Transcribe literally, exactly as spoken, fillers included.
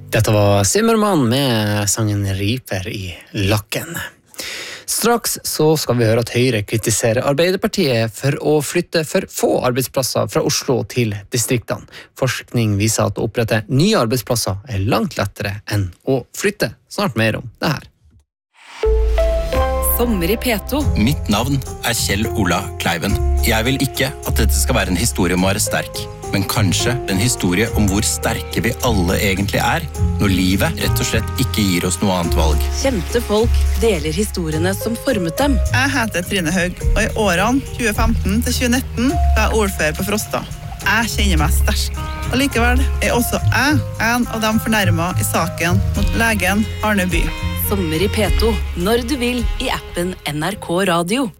Dette var Simmermann med sangen Riper i lakken. Straks så skal vi høre at Høyre kritiserer Arbeiderpartiet for å flytte for få arbeidsplasser fra Oslo til distriktene. Forskning viser at å opprette nye arbeidsplasser er langt lettere enn å flytte. Snart mer om det her. Sommer i P to. Mitt navn er Kjell Ola Kleiven. Jeg vil ikke at dette skal være en historie om å være sterk, men kanskje en historie om hvor sterke vi alle egentlig er, når livet rett og slett ikke gir oss noe annet valg. Kjente folk deler historiene som formet dem. Jeg heter Trine Haug, og i årene tjue femten til tjue nitten var jeg ordfører på Frosta. Jeg kjenner meg sterk. Og likevel er også jeg en av de fornærmet i saken mot legen Arne By. Sommer i P to, når du vil, i appen N R K Radio.